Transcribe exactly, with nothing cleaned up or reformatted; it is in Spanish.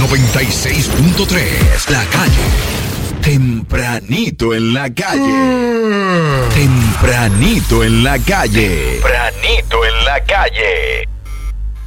noventa y seis punto tres, La Calle. Tempranito en la calle. Tempranito en la calle. Tempranito en la calle.